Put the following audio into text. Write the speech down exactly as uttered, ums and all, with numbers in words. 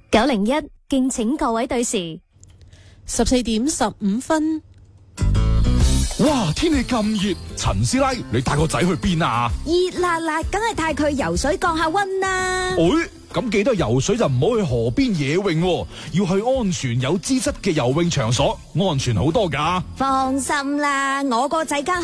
九零一敬請各位對時。 十四點十五分。 哇！天氣咁熱，陳師奶，你帶個仔去邊啊？ 熱辣辣，梗係帶佢游水降下溫啦。 誒，咁記得游水就唔好去河邊野泳喎，要去安全有資質嘅游泳場所，安全好多㗎。 放心啦，我個仔間